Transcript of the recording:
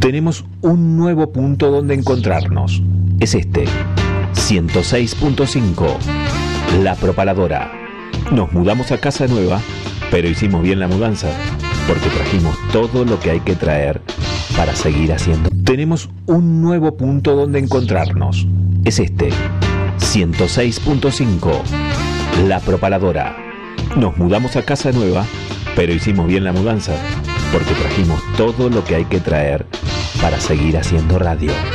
Tenemos un nuevo punto donde encontrarnos. Es este, 106.5, La Propaladora. Nos mudamos a casa nueva, pero hicimos bien la mudanza, porque trajimos todo lo que hay que traer para seguir haciendo. Tenemos un nuevo punto donde encontrarnos. Es este, 106.5, La Propaladora. Nos mudamos a casa nueva, pero hicimos bien la mudanza, porque trajimos todo lo que hay que traer para seguir haciendo radio.